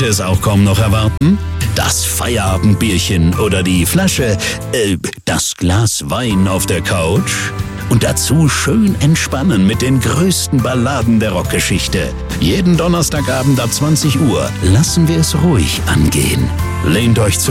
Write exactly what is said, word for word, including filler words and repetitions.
es auch kaum noch erwarten? Das Feierabendbierchen oder die Flasche, äh, das Glas Wein auf der Couch? Und dazu schön entspannen mit den größten Balladen der Rockgeschichte. Jeden Donnerstagabend ab zwanzig Uhr lassen wir es ruhig angehen. Lehnt euch zurück.